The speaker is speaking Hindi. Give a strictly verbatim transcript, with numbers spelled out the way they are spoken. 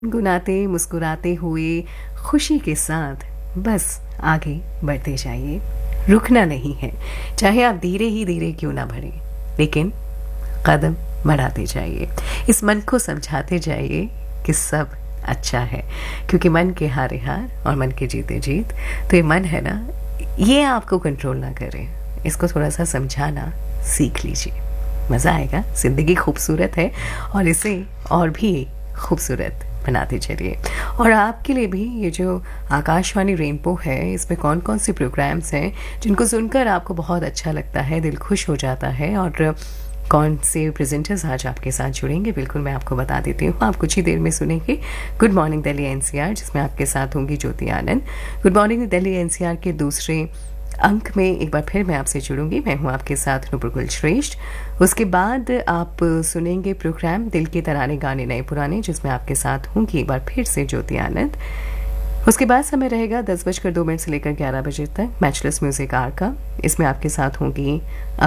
गुनाते मुस्कुराते हुए खुशी के साथ बस आगे बढ़ते जाइए। रुकना नहीं है, चाहे आप धीरे ही धीरे क्यों ना बढ़ें, लेकिन कदम बढ़ाते जाइए। इस मन को समझाते जाइए कि सब अच्छा है, क्योंकि मन के हारे हार और मन के जीते जीत। तो ये मन है ना, ये आपको कंट्रोल ना करे, इसको थोड़ा सा समझाना सीख लीजिए। मज़ा आएगा। ज़िंदगी खूबसूरत है और इसे और भी खूबसूरत बनाते चलिए। और आपके लिए भी ये जो आकाशवाणी रेनबो है, इसमें कौन कौन से प्रोग्राम्स हैं जिनको सुनकर आपको बहुत अच्छा लगता है, दिल खुश हो जाता है, और कौन से प्रेजेंटर्स आज आपके साथ जुड़ेंगे, बिल्कुल मैं आपको बता देती हूँ। आप कुछ ही देर में सुनेंगे गुड मॉर्निंग दिल्ली एनसीआर, जिसमें आपके साथ होंगी ज्योति आनंद। गुड मॉर्निंग दिल्ली एनसीआर के दूसरे अंक में एक बार फिर मैं आपसे जुड़ूंगी। मैं हूं आपके साथ नुपुर श्रेष्ठ। उसके बाद आप सुनेंगे प्रोग्राम दिल के तराने गाने नए पुराने, जिसमें आपके साथ होंगी एक बार फिर से ज्योति आनंद। उसके बाद समय रहेगा दस बजकर दो मिनट से लेकर ग्यारह बजे तक मैचलेस म्यूजिक आर का। इसमें आपके साथ होंगी